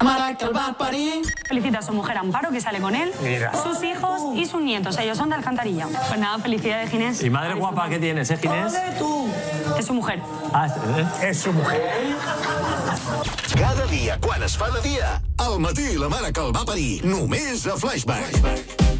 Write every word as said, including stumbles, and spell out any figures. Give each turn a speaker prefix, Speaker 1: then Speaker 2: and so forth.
Speaker 1: Mare que el va parir.
Speaker 2: Felicita a su mujer Amparo, que sale con él,
Speaker 3: Mira.
Speaker 2: sus hijos y sus nietos. Ellos son de Alcantarilla. Pues nada, felicidades, Ginés.
Speaker 3: ¿Y madre guapa qué tienes, eh, Ginés?
Speaker 1: Ole tú.
Speaker 2: Es su mujer.
Speaker 3: Ah, ¿eh?
Speaker 4: És su mujer.
Speaker 5: Cada dia, quan es fa de dia, al matí la mare que el va parir, només a Flashback.